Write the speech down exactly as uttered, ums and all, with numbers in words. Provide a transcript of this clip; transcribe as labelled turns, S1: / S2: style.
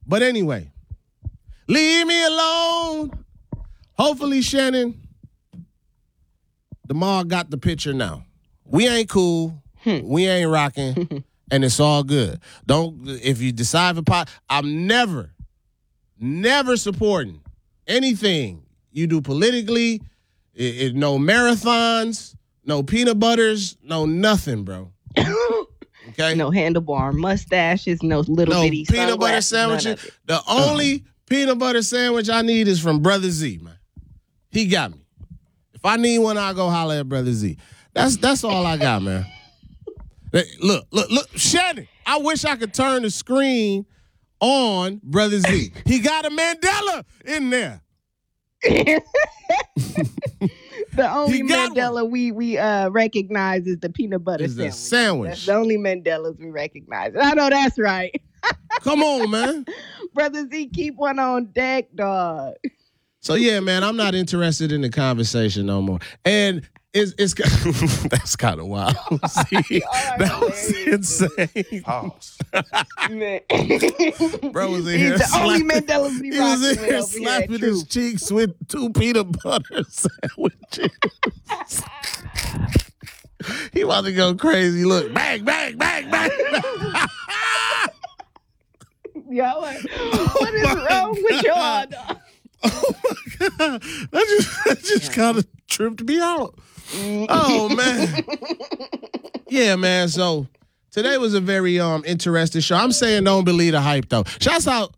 S1: But anyway, leave me alone. Hopefully, Shannon, DeMar got the picture now. We ain't cool. Hmm. We ain't rocking. And it's all good. Don't, if you decide for pot, I'm never, never supporting anything you do politically. It, it, no marathons, no peanut butters, no nothing, bro. Okay?
S2: No handlebar mustaches, no little
S1: no
S2: bitty
S1: peanut butter sandwiches. The only uh-huh. peanut butter sandwich I need is from Brother Z, man. He got me. If I need one, I'll go holler at Brother Z. That's that's all I got, man. Look, look, look, Shannon, I wish I could turn the screen on Brother Z. He got a Mandela in there.
S2: The only Mandela one. we we uh, recognize is the peanut butter
S1: it's
S2: sandwich.
S1: sandwich.
S2: That's the only Mandelas we recognize. I know that's right.
S1: Come on, man.
S2: Brother Z, keep one on deck, dog.
S1: So, yeah, man, I'm not interested in the conversation no more. And It's, it's that's kind of wild. See, that was insane. Bro was in
S2: He's
S1: here
S2: the
S1: slapping,
S2: only Mandela we
S1: he was in
S2: here
S1: here slapping
S2: here,
S1: his cheeks with two peanut butter sandwiches. He about to go crazy. Look, bang, bang, bang, bang.
S2: Y'all like, what is oh wrong God. with y'all?
S1: Oh my God, that just that just yeah. kind of tripped me out. Oh man, yeah, man. So today was a very um interesting show. I'm saying don't believe the hype though. Shouts out